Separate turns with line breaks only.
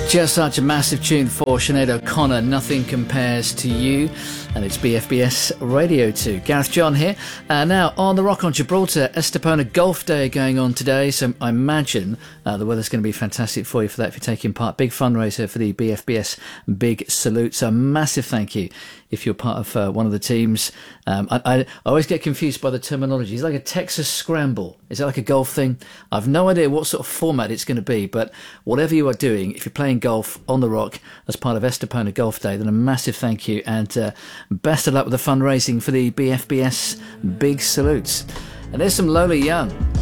Just such a massive tune for Sinead O'Connor, Nothing Compares to You, and it's BFBS Radio 2. Gareth John here. Now, on the Rock on Gibraltar, Estepona Golf Day going on today, so I imagine the weather's going to be fantastic for you for that if you're taking part. Big fundraiser for the BFBS Big Salute, so a massive thank you if you're part of one of the teams. I always get confused by the terminology. It's like a Texas Scramble. Is it like a golf thing? I've no idea what sort of format it's going to be, but whatever you are doing, if you're playing golf on the Rock as part of Estepona Golf Day, then a massive thank you and best of luck with the fundraising for the BFBS Big Salutes. And there's some Lola Young.